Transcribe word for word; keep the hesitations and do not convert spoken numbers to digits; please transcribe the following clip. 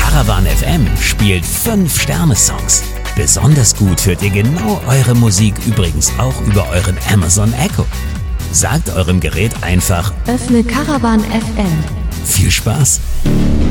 Caravan F M spielt fünf Sterne-Songs. Besonders gut hört ihr genau eure Musik übrigens auch über euren Amazon Echo. Sagt eurem Gerät einfach: Öffne Caravan F M. Viel Spaß!